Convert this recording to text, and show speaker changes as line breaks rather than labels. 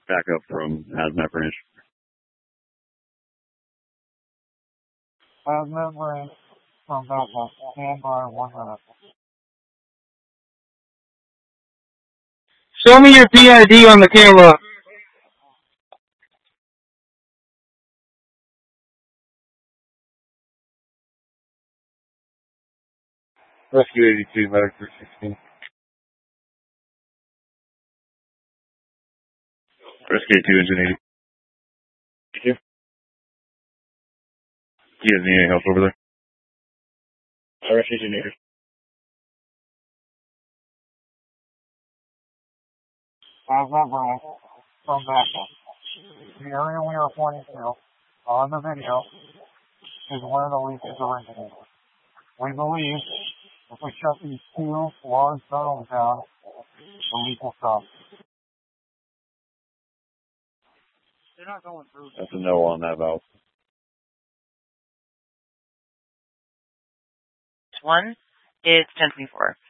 back up from Hazmat Branch.
Hazmat Branch from backup. Stand by 1 minute.
Show me your PID on the camera.
Rescue 82, medic 316. Rescue 82, engine 80. Do you guys need any help over there? Rescue 82.
Hazmat Branch from backup. The area we are pointing to on the video is where the leak is originating. We believe if we shut these 2 large tunnels down, the leak will stop. They're not going through.
That's a no on that valve.
One is 1024.